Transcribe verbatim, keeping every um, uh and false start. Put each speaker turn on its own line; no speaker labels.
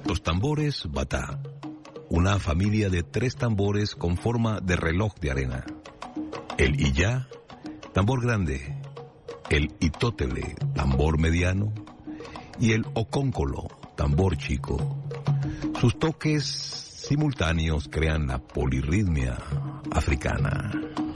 Los tambores batá, una familia de tres tambores con forma de reloj de arena. El iyá, tambor grande, el itótele, tambor mediano, y el ocóncolo, tambor chico. Sus toques simultáneos crean la polirritmia africana.